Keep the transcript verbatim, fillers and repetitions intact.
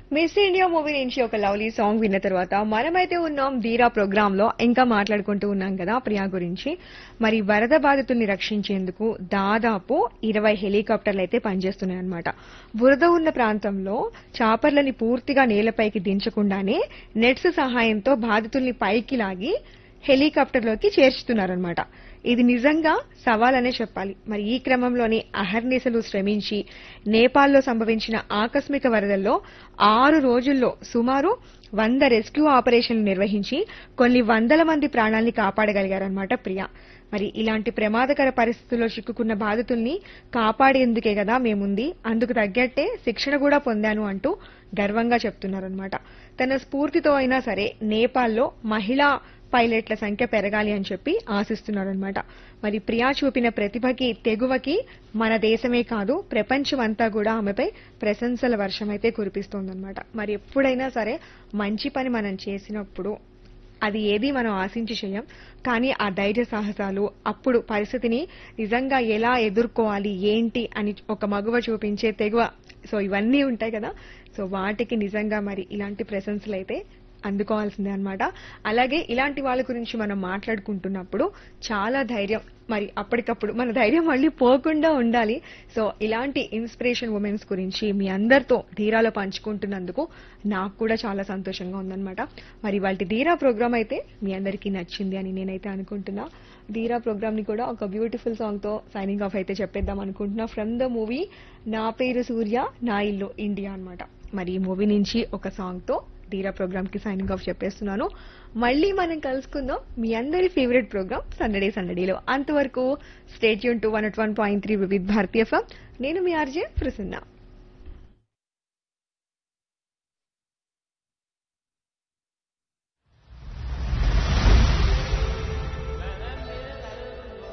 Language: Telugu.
మిస్ ఇండియా మూవీ నుంచి ఒక లవ్లీ సాంగ్ విన్న తర్వాత మనమైతే ఉన్నాం ధీరా ప్రోగ్రామ్ లో ఇంకా మాట్లాడుకుంటూ ఉన్నాం కదా ప్రియా గురించి. మరి వరద బాధితుల్ని రక్షించేందుకు దాదాపు ఇరవై హెలికాప్టర్లు అయితే పనిచేస్తున్నాయి అన్నమాట. బురద ఉన్న ప్రాంతంలో చాపర్లని పూర్తిగా నేలపైకి దించకుండానే నెట్స్ సహాయంతో బాధితుల్ని పైకి లాగి హెలికాప్టర్లోకి చేర్చుతున్నారన్నమాట. ఇది నిజంగా సవాలనే చెప్పాలి. మరి ఈ క్రమంలోనే అహర్నిశలు శ్రమించి నేపాల్లో సంభవించిన ఆకస్మిక వరదల్లో ఆరు రోజుల్లో సుమారు వంద రెస్క్యూ ఆపరేషన్లు నిర్వహించి కొన్ని వందల మంది ప్రాణాల్ని కాపాడగలిగారన్నమాట ప్రియా. మరి ఇలాంటి ప్రమాదకర పరిస్థితుల్లో చిక్కుకున్న బాధితుల్ని కాపాడేందుకే కదా మేముంది, అందుకు తగ్గట్టే శిక్షణ కూడా పొందాను అంటూ గర్వంగా చెప్తున్నారన్నమాట. తన స్ఫూర్తితో అయినా సరే నేపాల్లో మహిళా పైలట్ల సంఖ్య పెరగాలి అని చెప్పి ఆశిస్తున్నారన్నమాట. మరి ప్రియా చూపిన ప్రతిభకి తెగువకి మన దేశమే కాదు ప్రపంచమంతా కూడా ఆమెపై ప్రశంసల వర్షం అయితే కురిపిస్తోందన్నమాట. మరి ఎప్పుడైనా సరే మంచి పని మనం చేసినప్పుడు అది ఏది మనం ఆశించి చేయం, కానీ ఆ ధైర్య సాహసాలు అప్పుడు పరిస్థితిని నిజంగా ఎలా ఎదుర్కోవాలి ఏంటి అని ఒక మగువ చూపించే తెగువ, సో ఇవన్నీ ఉంటాయి కదా. సో వాటికి నిజంగా మరి ఇలాంటి ప్రశంసలు అయితే అందుకోవాల్సిందే అన్నమాట. అలాగే ఇలాంటి వాళ్ళ గురించి మనం మాట్లాడుకుంటున్నప్పుడు చాలా ధైర్యం, మరి అప్పటికప్పుడు మన ధైర్యం మళ్ళీ పోకుండా ఉండాలి. సో ఇలాంటి ఇన్స్పిరేషన్ ఉమెన్స్ గురించి మీ అందరితో ధీరాలో పంచుకుంటున్నందుకు నాకు కూడా చాలా సంతోషంగా ఉందన్నమాట. మరి వాళ్ళ ధీరా ప్రోగ్రామ్ అయితే మీ అందరికీ నచ్చింది అని నేనైతే అనుకుంటున్నా. ధీరా ప్రోగ్రామ్ ని కూడా ఒక బ్యూటిఫుల్ సాంగ్ తో సైనింగ్ ఆఫ్ అయితే చెప్పేద్దాం అనుకుంటున్నా. ఫ్రమ్ ద మూవీ నా పేరు సూర్య నా ఇల్లు ఇండియా అన్నమాట. మరి ఈ మూవీ నుంచి ఒక సాంగ్ తో ధీరా ప్రోగ్రామ్ కి సైనింగ్ ఆఫ్ చెప్పేస్తున్నాను. మళ్ళీ మనం కలుసుకుందాం మీ అందరి ఫేవరెట్ ప్రోగ్రామ్ సందడే సందడిలో. అంతవరకు stay tune to one not one point three Vividh Bharatiya FM. నేను మీ ఆర్జే ప్రసన్న.